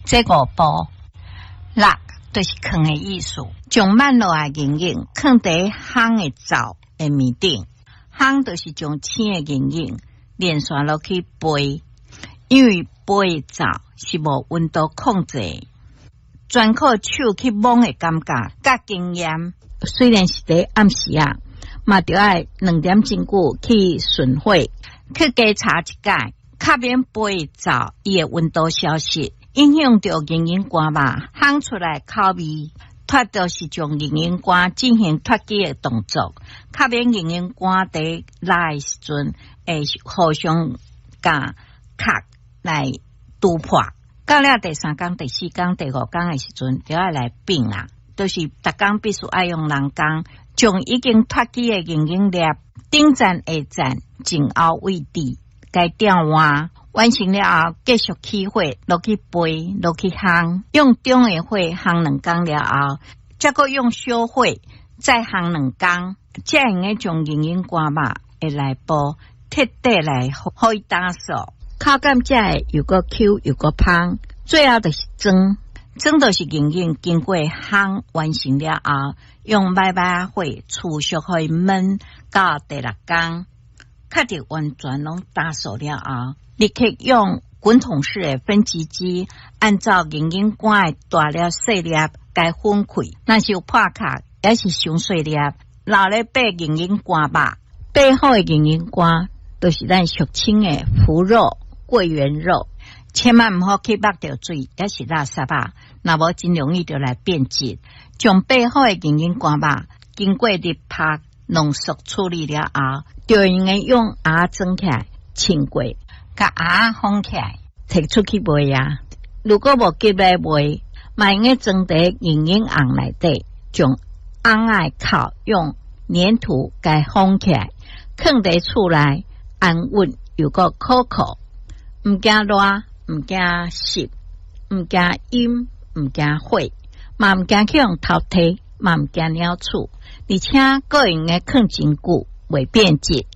这5步，六就是放的意思，将慢落来莹莹放伫烘的灶的面顶，烘就是将青的莹莹连续落去焙，因为焙灶是无温度控制，全靠手去摸的感觉，甲经验。虽然是伫暗时啊，嘛着爱2点钟久去顺火，去加炒一解，较免焙灶伊的温度消失，影响着莹莹干嘛烘出来口味。脱就是将莹莹干进行脱机的动作，较免莹莹干伫来的时阵会互相甲壳来突破。到了第3天、第4天、第5天的时阵，就要来并啦。就是逐工必须爱用人工，将已经脱机的莹莹粒顶层下层前后位置，该调换完成了后，继续起火落去焙，落去烘，用中的火烘2天了后，再个用小火再烘2天，才用个将莹莹干肉会来煲，彻底来互伊打熟，口感才会又个 Q 又个香。最后就是蒸。蒸就是莹莹经过烘完成了后，用慢慢火持续可以焖到第6天，确定完全拢打熟了后，立刻用滚筒式的分级机，按照莹莹干的大粒细粒该分开，若是有破壳也是伤细粒，老咧掰莹莹干肉，掰好的莹莹干都是咱俗称的腐肉、桂圆肉。千万唔好去擘着水，也是垃圾啊！那无真容易就来变质。将备好的莹莹干肉经过热拍浓缩处理了后，就应该用鸭蒸起来，清过，甲鸭放起来，摕出去卖啊。如果无急来卖，嘛应该装伫莹莹瓮内底，将瓮的口用粘土给封起来，放伫厝内安稳又个可口，唔惊热。唔惊湿，唔惊阴，唔惊火，嘛唔惊去用头剃，嘛唔惊鸟厝，而且个用个放真久，袂变质。